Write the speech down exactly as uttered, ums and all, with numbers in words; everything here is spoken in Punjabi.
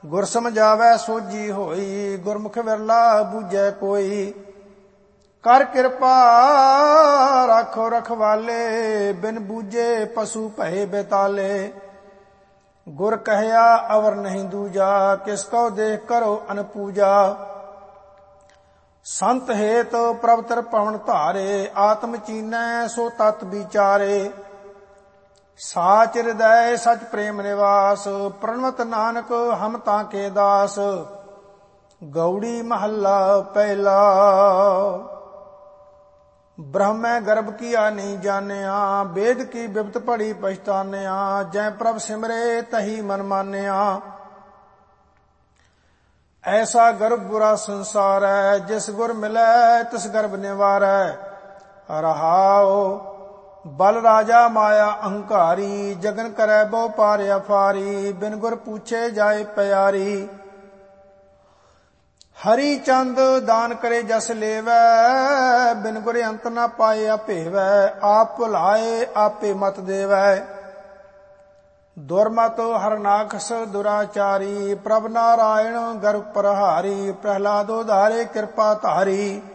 ਗੁਰ ਸਮਝਾਵੈ ਸੋਝੀ ਹੋਈ, ਗੁਰਮੁਖ ਵਿਰਲਾ ਬੂਝੈ ਕੋਈ। ਕਰ ਕਿਰਪਾ ਰਾਖੋ ਰਖਵਾਲੇ, ਬਿਨ ਬੂਝੇ ਪਸ਼ੂ ਭਏ ਬੇਤਾਲੇ। ਗੁਰ ਕਹਿਆ ਅਵਰ ਨਹੀਂ ਦੂਜਾ, ਕਿਸ ਕਉ ਦੇਖ ਕਰੋ ਅਨਪੂਜਾ। ਸੰਤ ਹੇਤ ਪ੍ਰਭ ਤਰ ਪਵਨ ਧਾਰੇ, ਆਤਮ ਚੀਨੈ ਸੋ ਤਤ ਵਿਚਾਰੇ। ਸਾਚ ਹਿਰਦੈ ਸਚ ਪ੍ਰੇਮ ਨਿਵਾਸ, ਪ੍ਰਣਵਤ ਨਾਨਕ ਹਮ ਤਾਂ ਕੇ ਦਾਸ। ਗੌੜੀ ਮਹੱਲਾ ਪਹਿਲਾ। ਬ੍ਰਹਮੈ ਗਰਭ ਕੀਆ ਨਹੀਂ ਜਾਣਿਆ, ਵੇਦ ਕੀ ਬਿਪਤ ਪੜੀ ਪਛਤਾਨਿਆ। ਜੈ ਪ੍ਰਭ ਸਿਮਰੇ ਤਹੀ ਮਨ ਮਾਨਿਆ, ਐਸਾ ਗਰਭ ਬੁਰਾ ਸੰਸਾਰੈ। ਜਿਸ ਗੁਰ ਮਿਲੈ ਤਿਸ ਗਰਭ ਨਿਵਾਰੈ। ਰਹਾਉ ਬਲ ਰਾਜਾ ਮਾਇਆ ਅਹੰਕਾਰੀ, ਜਗਨ ਕਰੈ ਬਹੁ ਪਾਰ ਅਫਾਰੀ। ਬਿਨ ਗੁਰ ਪੂਛੇ ਜਾਏ ਪਿਆਰੀ, ਹਰੀ ਚੰਦ ਦਾਨ ਕਰੇ ਜਸ ਲੇਵੈ। ਬਿਨ ਗੁਰ ਅੰਤ ਨਾ ਪਾਏ ਅਭੇਵੈ, ਆਪ ਭੁਲਾਏ ਆਪੇ ਮਤ ਦੇਵੈ। ਦੁਰਮਤ ਹਰਨਾਖਸ ਦੁਰਾਚਾਰੀ, ਪ੍ਰਭ ਨਾਰਾਇਣ ਗਰਭ ਪ੍ਰਹਾਰੀ। ਪ੍ਰਹਿਲਾਦੋ ਧਾਰੇ ਕਿਰਪਾ ਧਾਰੀ,